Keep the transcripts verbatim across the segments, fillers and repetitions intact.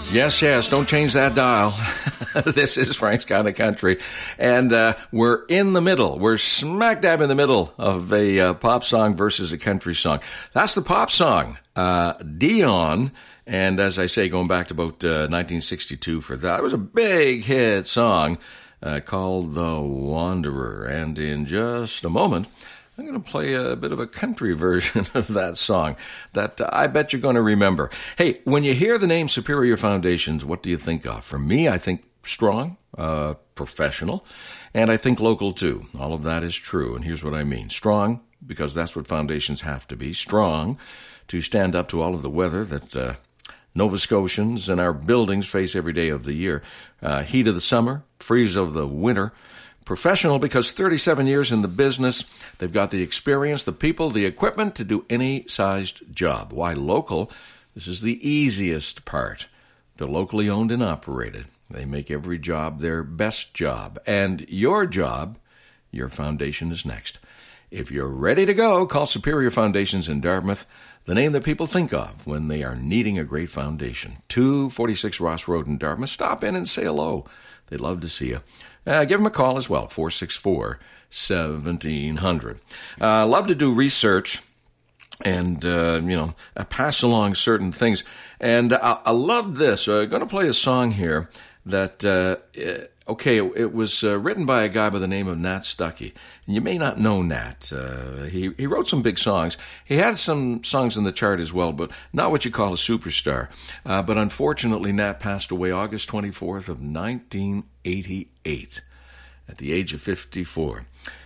Yes, yes, don't change that dial. This is Frank's Kind of Country. And uh, we're in the middle. We're smack dab in the middle of a uh, pop song versus a country song. That's the pop song, uh, Dion. And as I say, going back to about uh, nineteen sixty-two for that, it was a big hit song uh, called The Wanderer. And in just a moment, I'm going to play a bit of a country version of that song that uh, I bet you're going to remember. Hey, when you hear the name Superior Foundations, what do you think of? For me, I think strong, uh, professional, and I think local too. All of that is true, and here's what I mean. Strong, because that's what foundations have to be. Strong, to stand up to all of the weather that uh, Nova Scotians and our buildings face every day of the year. Uh, heat of the summer, freeze of the winter. Professional because thirty-seven years in the business, they've got the experience, the people, the equipment to do any sized job. Why local? This is the easiest part. They're locally owned and operated. They make every job their best job. And your job, your foundation is next. If you're ready to go, call Superior Foundations in Dartmouth, the name that people think of when they are needing a great foundation. two forty-six Ross Road in Dartmouth. Stop in and say hello. They'd love to see you. Uh, give them a call as well, four six four, one seven zero zero. I uh, love to do research and, uh, you know, uh, pass along certain things. And I, I love this. I'm uh, going to play a song here that, uh, okay, it, it was uh, written by a guy by the name of Nat Stuckey. And you may not know Nat. Uh, he, he wrote some big songs. He had some songs in the chart as well, but not what you call a superstar. Uh, but unfortunately, Nat passed away August twenty-fourth of nineteen eighty-eight at the age of fifty-four.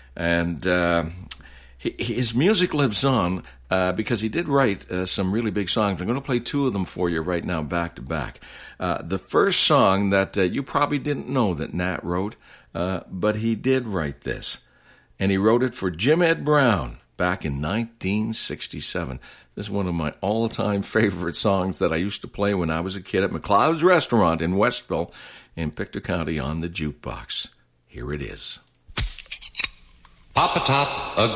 And uh, he, his music lives on uh, because he did write uh, some really big songs. I'm going to play two of them for you right now, back to back. Uh, the first song that uh, you probably didn't know that Nat wrote, uh, but he did write this. And he wrote it for Jim Ed Brown back in nineteen sixty-seven. This is one of my all-time favorite songs that I used to play when I was a kid at McLeod's Restaurant in Westville in Pictou County on the jukebox. Here it is. Pop atop a